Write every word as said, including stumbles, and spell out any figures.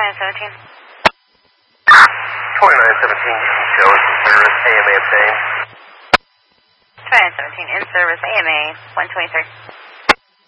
twenty-nine seventeen. twenty-nine seventeen, you can show us in service, A M A obtained. twenty-nine seventeen, in service, A M A one twenty-three.